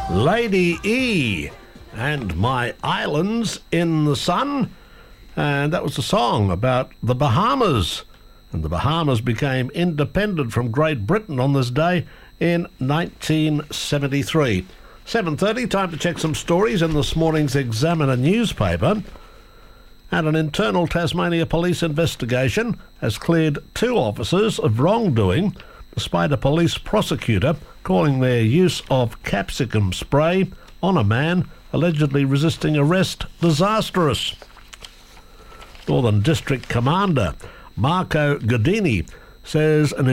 Lady E and My Islands in the Sun. And that was a song about the Bahamas. And the Bahamas became independent from Great Britain on this day in 1973. 7:30, time to check some stories in this morning's Examiner newspaper. And an internal Tasmania police investigation has cleared 2 officers of wrongdoing, despite a police prosecutor calling their use of capsicum spray on a man allegedly resisting arrest disastrous. Northern District Commander Marco Godini says an